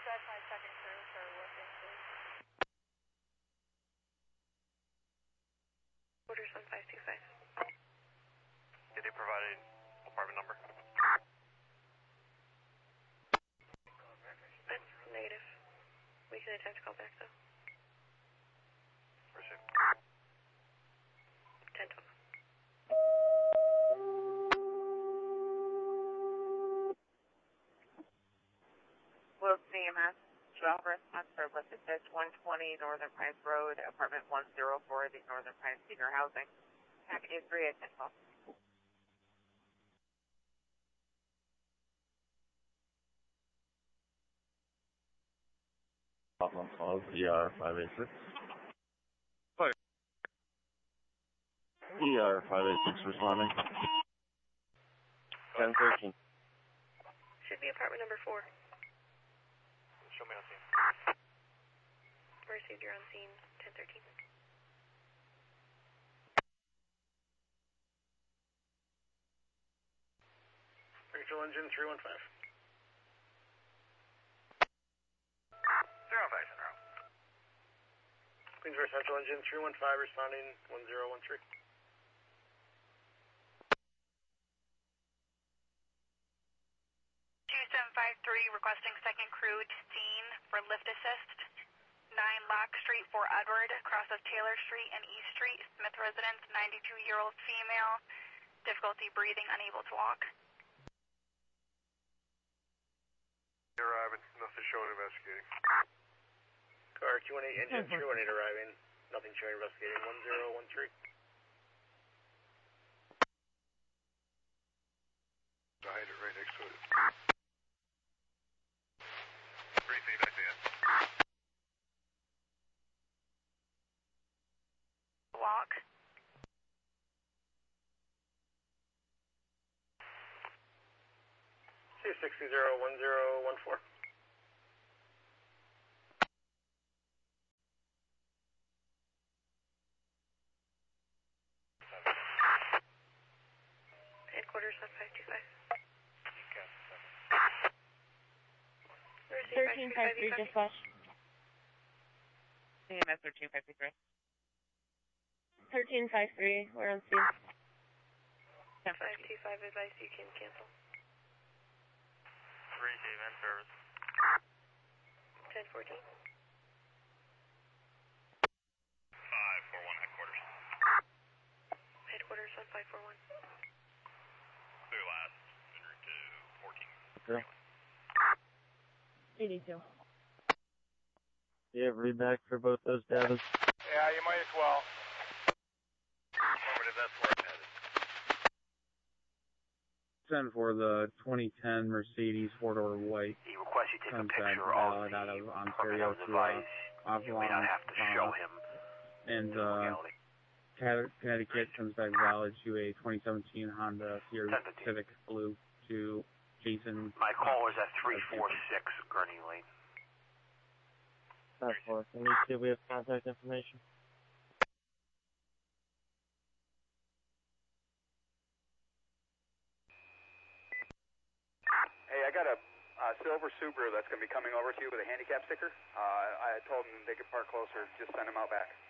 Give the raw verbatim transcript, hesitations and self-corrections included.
that's my second crew for lifting, please. Orders on five two five. Did they provide an apartment number? That's negative. We can attempt to call back though. Appreciate it. ten twelve. Will C M S, twelve response for Lift Assist one twenty Northern Pines Road, apartment one oh four, the Northern Pines Senior Housing. Package three at ten twelve. Problem of E R five eight six. Fire. E R five eight six responding. ten thirteen. Should be apartment number four. Show me on scene. Received, you're on scene, ten thirteen. Central Engine three one five. zero five, Central. Queensboro Central Engine three one five responding one zero one three. two seven five three requesting second crew to scene for lift assist. nine Lock Street, Fort Edward, cross of Taylor Street and East Street, Smith residence, ninety-two-year-old female, difficulty breathing, unable to walk. Arriving, nothing showing investigating. Car Q one eight engine three one eight arriving, nothing showing investigating one zero one three. Behind it, right next to it. Briefing back in. Walk. C six zero one zero one four. Headquarters on five two five. thirteen five three dispatch. C M S thirteen five three. thirteen five three, we're on scene. five two five, advice you can cancel. Three event service. ten fourteen. Five four one headquarters. Headquarters on five four one. Clear last, en route to fourteen. Okay. eighty-two. Do you have readback for both those data? Yeah, you might as well. Affirmative, that's where I'm headed. Send for the twenty ten Mercedes four-door white. He requests you take a Contract picture of valid the out of permanent Ontario to device. uh, You may not have to show him and the uh, legality. Connecticut comes back valid to a twenty seventeen Honda Sierra Civic Blue to Jason. My call is at three four six Gurney Lane. That's for. Can we see if we have contact information? Hey, I got a uh, silver Subaru that's going to be coming over to you with a handicap sticker. Uh, I told them they could park closer. Just send them out back.